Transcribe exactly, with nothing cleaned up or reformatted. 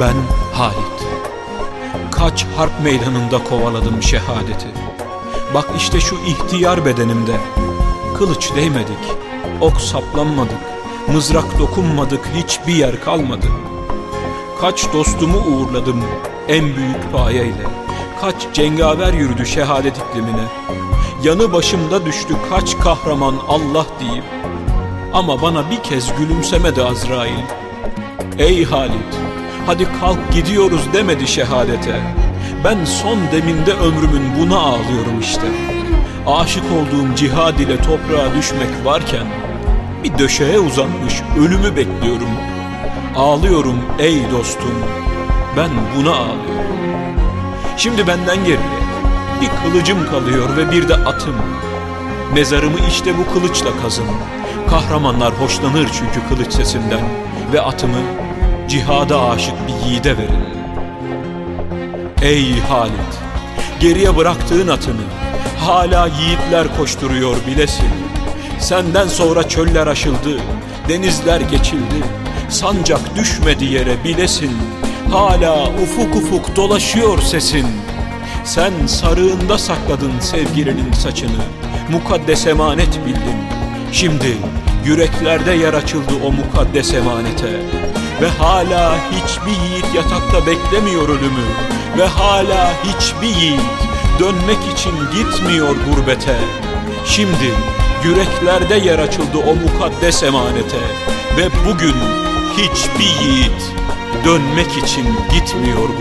Ben Halit. Kaç harp meydanında kovaladım şehadeti. Bak işte şu ihtiyar bedenimde. Kılıç değmedik, ok saplanmadık, mızrak dokunmadık, hiçbir yer kalmadı. Kaç dostumu uğurladım en büyük payeyle. Kaç cengaver yürüdü şehadet iklimine. Yanı başımda düştü kaç kahraman Allah deyip. Ama bana bir kez gülümsemedi Azrail. Ey Halit, hadi kalk gidiyoruz demedi şehadete. Ben son deminde ömrümün buna ağlıyorum işte. Aşık olduğum cihad ile toprağa düşmek varken bir döşeğe uzanmış ölümü bekliyorum. Ağlıyorum ey dostum, ben buna ağlıyorum. Şimdi benden geriye bir kılıcım kalıyor ve bir de atım. Mezarımı işte bu kılıçla kazın. Kahramanlar hoşlanır çünkü kılıç sesinden. Ve atımı cihada aşık bir yiğide verin. Ey Halit, geriye bıraktığın atını hala yiğitler koşturuyor bilesin. Senden sonra çöller aşıldı, denizler geçildi, sancak düşmedi yere bilesin. Hala ufuk ufuk dolaşıyor sesin. Sen sarığında sakladın sevgilinin saçını, mukaddes emanet bildin. Şimdi yüreklerde yer açıldı o mukaddes emanete. Ve hala hiçbir yiğit yatakta beklemiyor ölümü. Ve hala hiçbir yiğit dönmek için gitmiyor gurbete. Şimdi yüreklerde yer açıldı o mukaddes emanete. Ve bugün hiçbir yiğit dönmek için gitmiyor gurbete.